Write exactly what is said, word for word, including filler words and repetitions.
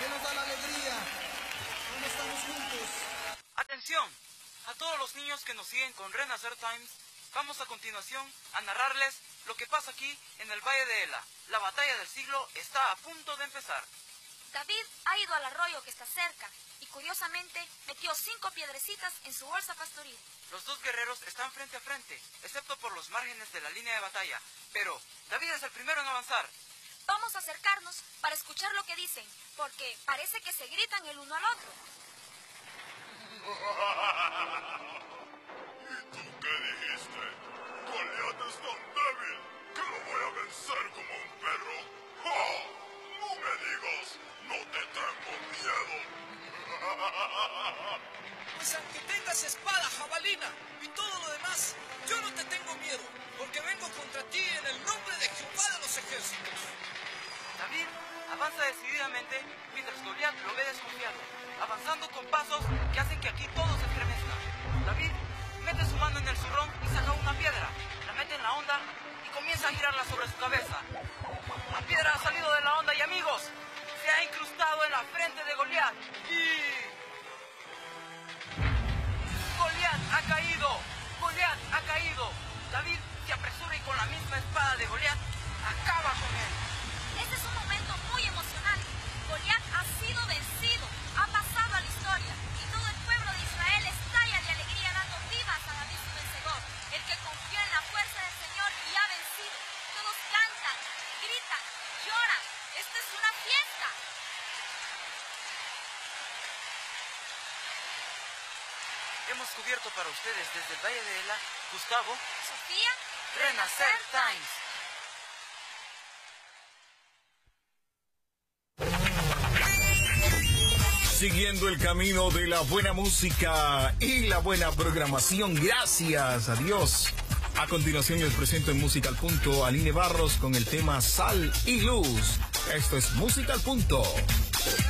que nos da la alegría cuando estamos juntos. Atención, a todos los niños que nos siguen con Renacer Times, vamos a continuación a narrarles lo que pasa aquí en el Valle de Ela. La batalla del siglo está a punto de empezar. David ha ido al arroyo que está cerca y curiosamente metió cinco piedrecitas en su bolsa pastoril. Los dos guerreros están frente a frente, excepto por los márgenes de la línea de batalla, pero David es el primero en avanzar. Vamos a acercarnos para escuchar lo que dicen, porque parece que se gritan el uno al otro. ¿Y tú qué dijiste? Goliat es tan débil que lo voy a vencer como un perro. ¡Ja! No me digas, no te tengo miedo. Pues aunque tengas espada, jabalina y todo lo demás, yo no te tengo miedo, porque vengo contra ti en el nombre de Jehová de los ejércitos. David avanza decididamente mientras Goliat lo ve desconfiado, avanzando con pasos que hacen que aquí todo se estremezca. David mete su mano en el zurrón y saca una piedra, la mete en la onda y comienza a girarla sobre su cabeza. La piedra ha salido de la onda y, amigos, se ha incrustado en la frente de Goliat y... ¡Goliat ha caído! ¡Goliat ha caído! David se apresura y con la misma espada de Goliat acaba con él. Este es un momento muy emocional. Goliat ha sido vencido, ha pasado a la historia y todo el pueblo de Israel estalla de alegría dando vivas a David su vencedor, el que confió en la fuerza del Señor y ha vencido. Todos cantan, gritan, lloran. ¡Esta es una fiesta! Hemos cubierto para ustedes desde el Valle de Ela, Gustavo, Sofía, Renacer Times. Siguiendo el camino de la buena música y la buena programación, gracias a Dios. A continuación les presento en Musical Punto a Aline Barros con el tema Sal y Luz. Esto es Musical Punto.